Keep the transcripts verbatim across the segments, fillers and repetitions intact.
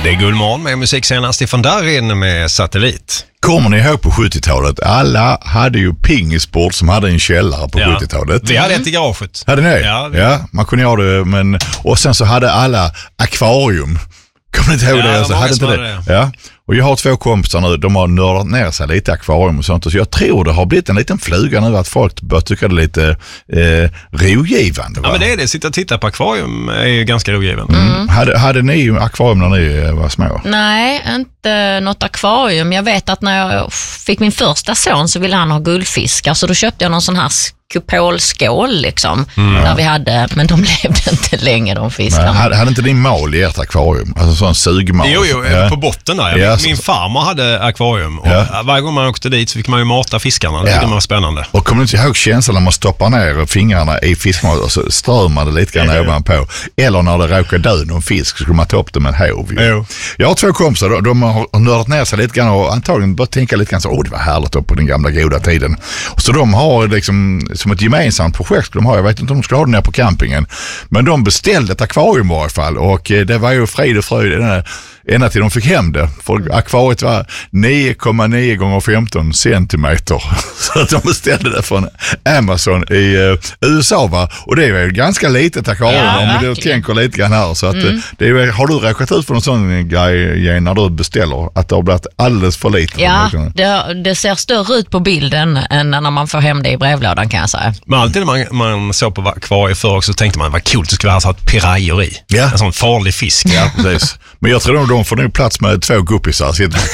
Det är Guldmorgon med musik senast ifrån där inne med Satellit. Kommer ni ihåg på sjuttiotalet? Alla hade ju pingisbord som hade en källare på ja. sjuttiotalet. Vi hade ett i garaget. Hade ni? Ja, vi... ja, man kunde göra det, men... Och sen så hade alla akvarium. Kommer ni inte ihåg ja, det? Alltså, hade inte det? det? Ja. Och jag har två kompisar nu, de har nördat ner sig lite i akvarium och sånt. Så jag tror det har blivit en liten fluga nu att folk börjar tycka det är lite eh, rogivande. Va? Ja, men det är det. Sitta och titta på akvarium är ju ganska rogivande. Mm. Mm. Hade, hade ni akvarium när ni var små? Nej, inte något akvarium. Jag vet att när jag fick min första son så ville han ha guldfiskar. Så då köpte jag någon sån här kupolskål liksom. Mm. Där vi hade, men de levde inte länge, de fiskarna. Hade, hade inte din mal i ert akvarium? Alltså sån sugmal? Jo, jo, ja. På botten där. Ja, min farmor hade akvarium och ja. varje gång man åkte dit så fick man ju mata fiskarna. Det ja. tyckte man var spännande. Och kommer du inte ihåg känslan när man stoppar ner fingrarna i fiskmat och så strör man det lite grann ja, ovanpå? Eller när det råkar dö någon fisk så skulle man ta upp det med en håv. Ja. Jag har två kompisar, de, de har nördat ner sig lite grann och antagligen bara tänka lite grann så, åh det var härligt då på den gamla goda tiden. Så de har liksom som ett gemensamt projekt de har, jag vet inte om de ska ha den här på campingen, men de beställde ett akvarium i varje fall och det var ju frid och fröjd ända till de fick hem det. För akvariet var nio komma nio gånger femton centimeter. Så att de beställde det från Amazon i uh, U S A va? Och det är ju ganska litet akvarium ja, om du tänker lite grann här. Så att, mm. det är, har du räknat ut för någon sån grej när du beställer att det har blivit alldeles för lite? Ja, det, det ser större ut på bilden än när man får hem det i brevlådan kan jag säga. Men alltid när man, man såg på akvarier förr också så tänkte man vad coolt det skulle vara så att pirajer i. Ja. En sån farlig fisk. Ja, precis. Men jag tror att de får nog plats med två guppisar.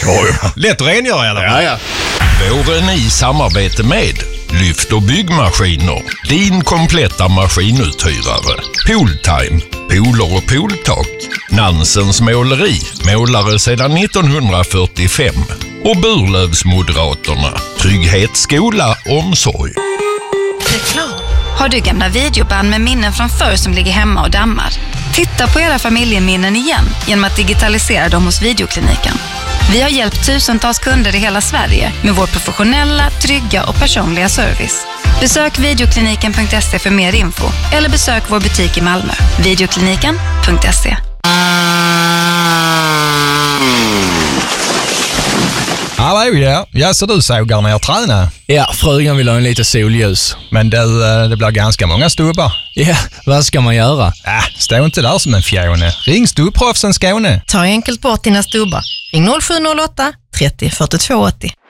Lätt att rengöra i alla fall. Ja, ja. Våren i samarbete med Lyft och byggmaskiner. Din kompletta maskinuthyrare. Pooltime. Pooler och pooltak. Nansens måleri. Målare sedan nittonhundrafyrtiofem. Och Burlövsmoderaterna. Trygghet, skola, omsorg. Reklam. Har du gamla videoband med minnen från förr som ligger hemma och dammar? Titta på era familjeminnen igen genom att digitalisera dem hos Videokliniken. Vi har hjälpt tusentals kunder i hela Sverige med vår professionella, trygga och personliga service. Besök videokliniken punkt se för mer info eller besök vår butik i Malmö. videokliniken punkt se. Hallå ja, ja så du sågar ner träna? Ja, frugan vill ha en lite solljus. Men du, det blir ganska många stubbar. Ja, vad ska man göra? Äh, stå inte där som en fjone. Ring Stubbproffsen Skåne. Ta enkelt bort dina stubbar. Ring noll sju noll åtta trettio fyrtiotvå åttio.